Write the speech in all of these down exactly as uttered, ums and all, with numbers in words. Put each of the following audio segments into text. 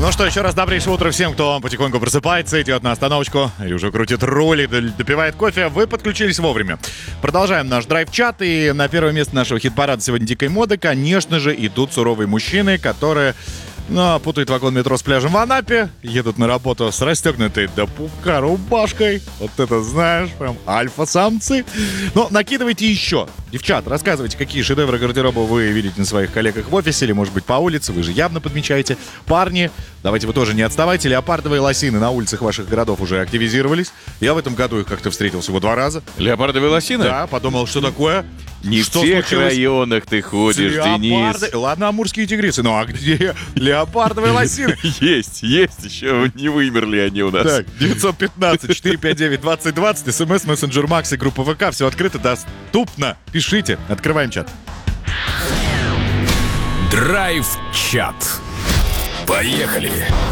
Ну что, еще раз добрейшее утро всем, кто потихоньку просыпается, идет на остановочку или уже крутит руль и допивает кофе. Вы подключились вовремя. Продолжаем наш драйв-чат. И на первое место нашего хит-парада сегодня дикой моды, конечно же, идут суровые мужчины, которые... Ну, путают вагон метро с пляжем в Анапе, едут на работу с расстегнутой до пупка рубашкой. Вот это, знаешь, прям альфа-самцы. Но накидывайте еще. Девчат, рассказывайте, какие шедевры гардероба вы видите на своих коллегах в офисе или, может быть, по улице. Вы же явно подмечаете. Парни, давайте вы тоже не отставайте. Леопардовые лосины на улицах ваших городов уже активизировались. Я в этом году их как-то встретил всего два раза. Леопардовые лосины? Да, подумал, что такое. Не что в тех случилось? Районах ты ходишь, Леопарды... Денис. Ладно, амурские тигрицы. Ну, а где леопардовые лосины? Есть, есть. Еще не вымерли они у нас. Так, девятьсот пятнадцать четыреста пятьдесят девять двадцать двадцать, смс, мессенджер Макс и группа ВК. Все открыто, доступно. Пишите. Открываем чат. Драйв-чат. Поехали.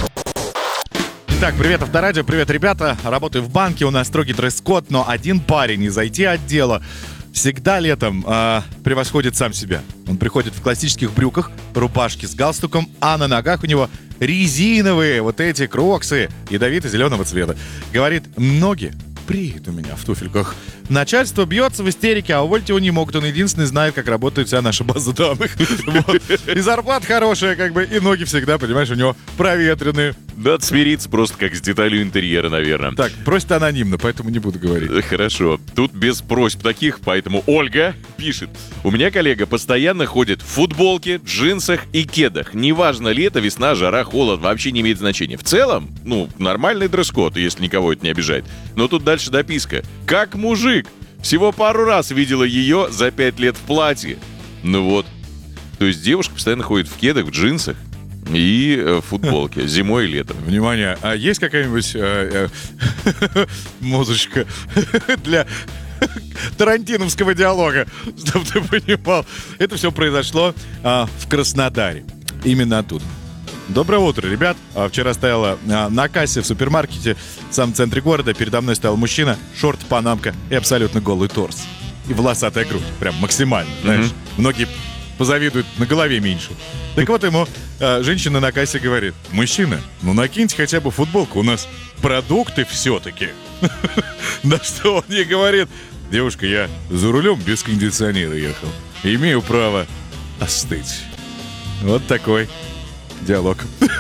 Итак, привет, Авторадио, привет, ребята. Работаю в банке, у нас строгий дресс-код, но один парень из ай ти-отдела всегда летом э, превосходит сам себя. Он приходит в классических брюках, рубашке с галстуком, а на ногах у него резиновые вот эти кроксы ядовито-зеленого цвета. Говорит, ноги преют у меня в туфельках. Начальство бьется в истерике, а уволить его не могут. Он единственный знает, как работает вся наша база данных. Вот. И зарплата хорошая, как бы, и ноги всегда, понимаешь, у него проветренные. Надо смириться просто как с деталью интерьера, наверное. Так, просит анонимно, поэтому не буду говорить. Хорошо. Тут без просьб таких, поэтому Ольга пишет. У меня коллега постоянно ходит в футболке, джинсах и кедах. Неважно, лето, весна, жара, холод, вообще не имеет значения. В целом, ну, нормальный дресс-код, если никого это не обижает. Но тут дальше дописка. Как мужик. Всего пару раз видела ее за пять лет в платье. Ну вот. То есть девушка постоянно ходит в кедах, в джинсах и в футболке. Зимой и летом. Внимание, а есть какая-нибудь э, э, музычка для тарантиновского диалога, чтобы ты понимал? Это все произошло э, в Краснодаре. Именно оттуда. Доброе утро, ребят. Вчера стояла на кассе в супермаркете в самом центре города. Передо мной стоял мужчина, шорт, панамка и абсолютно голый торс. И волосатая грудь. Прям максимально, знаешь. Mm-hmm. Многие позавидуют, на голове меньше. Так вот ему э, женщина на кассе говорит: мужчина, ну накиньте хотя бы футболку, у нас продукты все-таки. На что он ей говорит: девушка, я за рулем без кондиционера ехал. Имею право остыть. Вот такой диалог.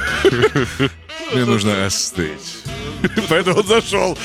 Мне нужно остыть. Поэтому он зашел.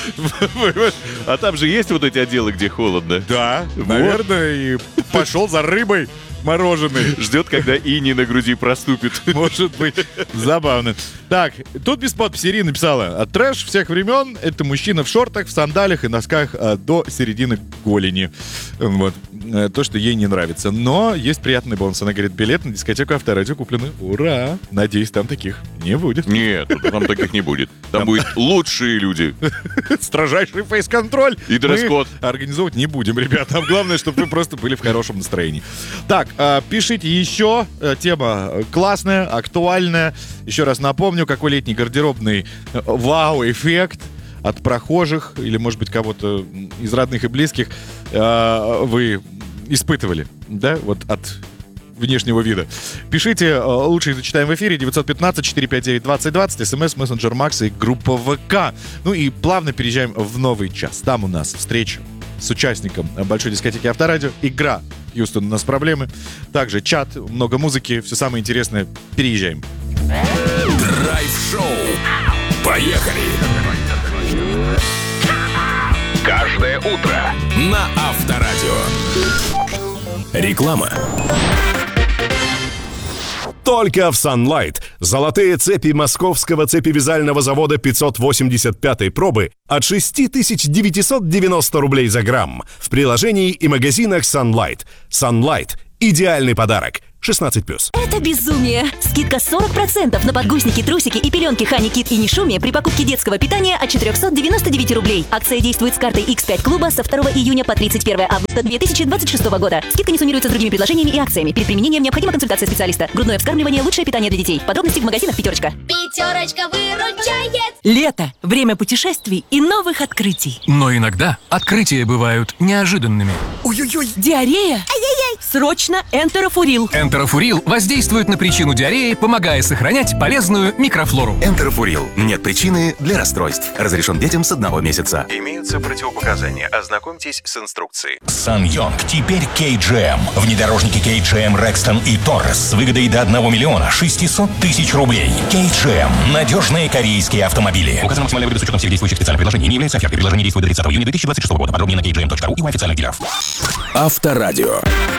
А там же есть вот эти отделы, где холодно? Да, вот. Наверное, и пошел за рыбой мороженой. Ждет, когда иней на груди проступит. Может быть, забавно. Так, тут без подписи Ирина написала: трэш всех времен — это мужчина в шортах, в сандалях и носках а, до середины голени. Вот. То, что ей не нравится. Но есть приятный бонус. Она говорит, билет на дискотеку Авторадио куплены. Ура! Надеюсь, там таких не будет. Нет, там таких не будет. Там, там... будут лучшие люди. Строжайший фейс-контроль. И дресс-код. Мы организовывать не будем, ребят. Нам главное, чтобы вы просто были в хорошем настроении. Так, пишите еще. Тема классная, актуальная. Еще раз напомню, какой летний гардеробный вау-эффект от прохожих или, может быть, кого-то из родных и близких э, вы испытывали, да, вот от внешнего вида. Пишите, лучше зачитаем в эфире. девятьсот пятнадцать четыреста пятьдесят девять двадцать двадцать, смс, мессенджер Макса и группа ВК. Ну и плавно переезжаем в новый час. Там у нас встреча с участником большой дискотеки Авторадио. Игра «Хьюстон, у нас проблемы». Также чат, много музыки, все самое интересное. Переезжаем. Драйв-шоу. Поехали! Каждое утро на Авторадио. Реклама. Только в Sunlight. Золотые цепи московского цепевязального завода пятьсот восемьдесят пятой пробы от шесть тысяч девятьсот девяносто рублей за грамм. В приложении и магазинах Sunlight. Sunlight – идеальный подарок. шестнадцать плюс. Это безумие! Скидка сорок процентов на подгузники, трусики и пеленки Хани Кит и Нишуми при покупке детского питания от четыреста девяносто девять рублей. Акция действует с картой икс пять клуба со второго июня по тридцать первое августа две тысячи двадцать шестого года. Скидка не суммируется с другими предложениями и акциями. Перед применением необходима консультация специалиста. Грудное вскармливание – лучшее питание для детей. Подробности в магазинах «Пятерочка». Пятерочка выручает! Лето – время путешествий и новых открытий. Но иногда открытия бывают неожиданными. Ой-ой-ой! Диарея? Ай-яй-яй! Срочно энтерофурил. Энтерофурил воздействует на причину диареи, помогая сохранять полезную микрофлору. Энтерофурил. Нет причины для расстройств. Разрешен детям с одного месяца. Имеются противопоказания. Ознакомьтесь с инструкцией. SsangYong. Теперь кей джи эм. Внедорожники кей джи эм Rexton и Taurus с выгодой до одного миллиона шестисот тысяч рублей. кей джи эм. Надежные корейские автомобили. Указана максимальная выгода с учетом всех действующих специальных предложений. Не является офертой. Предложение действует до тридцатого июня две тысячи двадцать шестого года. Подробнее на кей джи эм точка ру и у официальных дилеров. Авторадио.